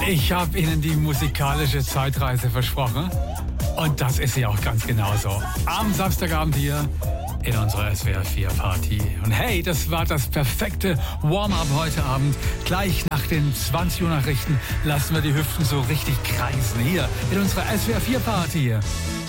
Ich habe Ihnen die musikalische Zeitreise versprochen. Und das ist sie auch ganz genauso. Am Samstagabend hier in unserer SWR 4 Party. Und hey, das war das perfekte Warm-up heute Abend. Gleich nach den 20 Uhr Nachrichten lassen wir die Hüften so richtig kreisen hier in unserer SWR 4 Party.